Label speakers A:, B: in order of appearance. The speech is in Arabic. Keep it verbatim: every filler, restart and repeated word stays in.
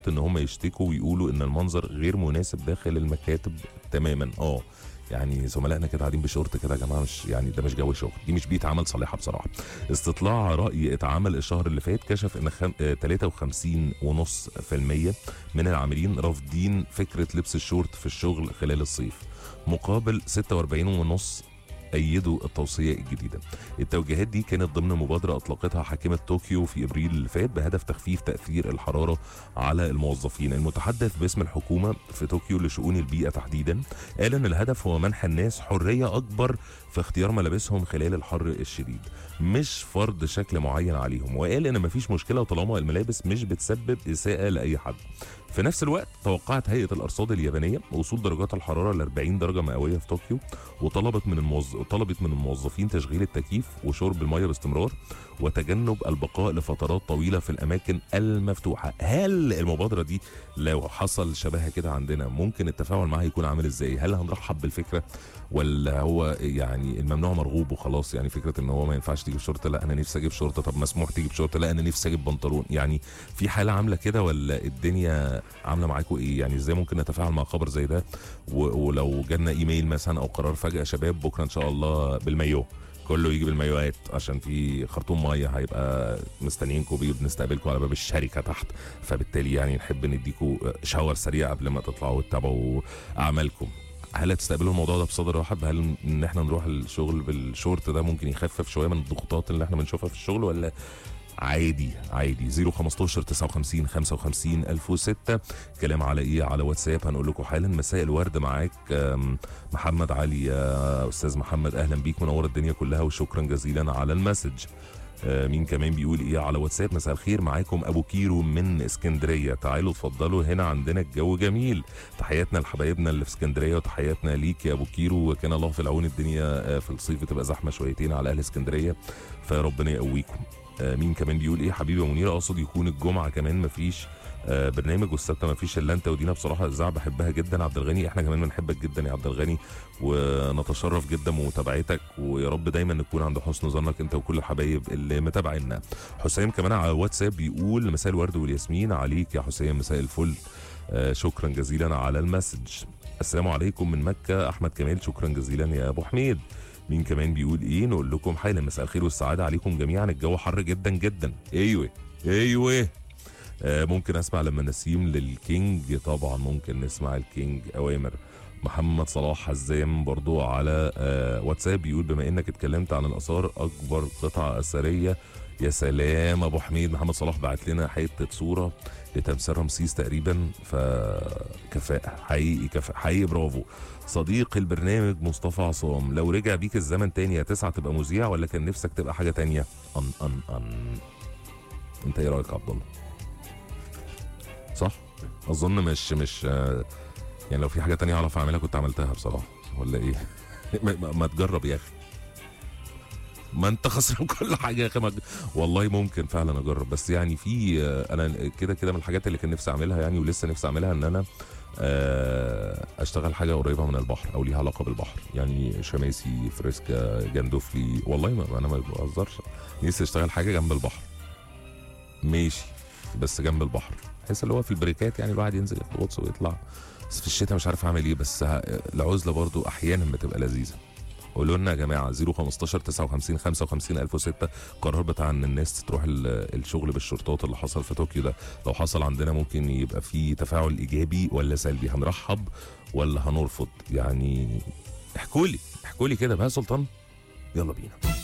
A: بالظبط ان هم يشتكوا ويقولوا ان المنظر غير مناسب داخل المكاتب تماما. اه يعني زملائنا كده قاعدين بشورت كده يا جماعه، مش يعني ده مش جو شغل، دي مش بيئه عمل صالحه بصراحه. استطلاع راي اتعمل الشهر اللي فات كشف ان خم... آه، ثلاثة وخمسين فاصلة خمسة بالمية من العاملين رافضين فكره لبس الشورت في الشغل خلال الصيف، مقابل ستة وأربعين فاصلة خمسة أيدوا التوصية الجديدة. التوجيهات دي كانت ضمن مبادرة أطلقتها حاكمة طوكيو في إبريل اللي فات بهدف تخفيف تأثير الحرارة على الموظفين. المتحدث باسم الحكومة في طوكيو لشؤون البيئة تحديدا قال إن الهدف هو منح الناس حرية أكبر في اختيار ملابسهم خلال الحر الشديد، مش فرض شكل معين عليهم، وقال إن مفيش مشكلة طالما الملابس مش بتسبب إساءة لأي حد. في نفس الوقت توقعت هيئة الأرصاد اليابانية وصول درجات الحرارة ل أربعين درجة مئوية في طوكيو، وطلبت من الموظ... طلبت من الموظفين تشغيل التكييف وشرب المياه باستمرار وتجنب البقاء لفترات طويلة في الأماكن المفتوحة. هل المبادرة دي لو حصل شبهها كده عندنا ممكن التفاعل معها يكون عامل ازاي؟ هل هنرحب بالفكرة ولا هو يعني الممنوع مرغوب وخلاص؟ يعني فكرة ان هو ما ينفعش تجيب شورت، لا انا نفسي اجيب شورت، طب مسموح تجيب شورت، لا انا نفسي اجيب بنطلون. يعني في حالة عاملة كده ولا الدنيا عاملة معاكم ايه؟ يعني ازاي ممكن نتفاعل مع خبر زي ده؟ ولو جالنا ايميل مثلا او قرار فجأة شباب بكرة ان شاء الله بالمايو، كله يجي بالمايوهات عشان في خرطوم ميه هيبقى مستنيينكم بيه، بنستقبلكم على باب الشركه تحت، فبالتالي يعني نحب نديكم شاور سريع قبل ما تطلعوا وتتابعوا اعمالكم. هل هتستقبلوا الموضوع ده بصدر رحب؟ هل ان احنا نروح الشغل بالشورت ده ممكن يخفف شويه من الضغوطات اللي احنا بنشوفها في الشغل، ولا عادي عادي؟ صفر خمستاشر تسعة وخمسين خمسة وخمسين ألف وستة. كلام على ايه؟ على واتساب هنقول لكم حالا. مساء الورد معاك محمد علي يا استاذ محمد، اهلا بيك، منور الدنيا كلها وشكرا جزيلا على المسج. مين كمان بيقول ايه على واتساب؟ مساء الخير، معاكم ابو كيرو من اسكندريه، تعالوا اتفضلوا هنا عندنا الجو جميل. تحياتنا لحبايبنا اللي في اسكندريه وتحياتنا ليك يا ابو كيرو، وكان الله في العون، الدنيا في الصيف بتبقى زحمه شويتين على اهل اسكندريه فربنا يقويكم. مين كمان بيقول ايه؟ حبيبي يا منيره، اقصد يكون الجمعه كمان مفيش آه برنامج والسبت مفيش الا انت ودينا، بصراحه اذاعه بحبها جدا. عبد الغني، احنا كمان بنحبك جدا يا عبد الغني ونتشرف جدا بمتابعتك، ويا رب دايما نكون عند حسن ظنك انت وكل الحبايب اللي متابعينا. حسام كمان على الواتساب بيقول مساء الورد والياسمين عليك يا حسام، مساء الفل، آه شكرا جزيلا على المسج. السلام عليكم من مكه، احمد كمال، شكرا جزيلا يا ابو حميد. مين كمان بيقول ايه؟ نقول لكم حالا مساء الخير والسعاده عليكم جميعا، الجو حر جدا جدا. ايوه ايوه آه ممكن اسمع لما نسيم للكينج؟ طبعا ممكن نسمع الكينج، اوامر. محمد صلاح حزام برضو على آه واتساب بيقول بما انك اتكلمت عن الاثار، اكبر قطعه اثريه، يا سلام ابو حميد. محمد صلاح بعت لنا حته صوره لتمثال رمسيس تقريبا، فكفاءه حقيقي، كفاءه حقيقي، برافو. صديق البرنامج مصطفى عصام، لو رجع بيك الزمن تاني هتسعى تبقى مذيع ولا كان نفسك تبقى حاجه تانيه؟ ان ان ان انت ايه رايك يا عبد الله؟ صح؟ اظن مش مش يعني لو في حاجه تانية اعرف اعملها كنت عملتها بصراحه، ولا ايه؟ ما, ما تجرب يا اخي، ما انت خسران كل حاجه يا اخي. والله ممكن فعلا اجرب، بس يعني في انا كده كده من الحاجات اللي كان نفسي اعملها يعني ولسه نفسي اعملها ان انا اشتغل حاجه قريبه من البحر او ليها علاقه بالبحر، يعني شماسي، فريسكا، جندوفلي، والله ما انا ما بهزرش، نفسي اشتغل حاجه جنب البحر ماشي، بس جنب البحر، بحيث اللي هو في البريكات يعني الواحد ينزل ياخد غطس ويطلع. بس في الشتاء مش عارف اعمل ايه، بس العزله برضو احيانا بتبقى لذيذه. قولوا لنا يا جماعه صفر خمستاشر تسعة وخمسين خمسة وخمسين ألف وستة. قرار بتاع ان الناس تروح الشغل بالشرطات اللي حصل في طوكيو ده، لو حصل عندنا ممكن يبقى في تفاعل ايجابي ولا سلبي؟ هنرحب ولا هنرفض؟ يعني احكوا لي احكوا لي كده بقى سلطان، يلا بينا.